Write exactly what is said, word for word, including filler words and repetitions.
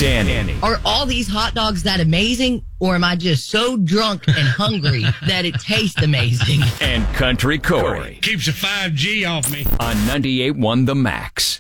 Danny. Are all these hot dogs that amazing, or am I just so drunk and hungry that it tastes amazing? And Country Corey. Keeps the five G off me. On ninety-eight point one The Max.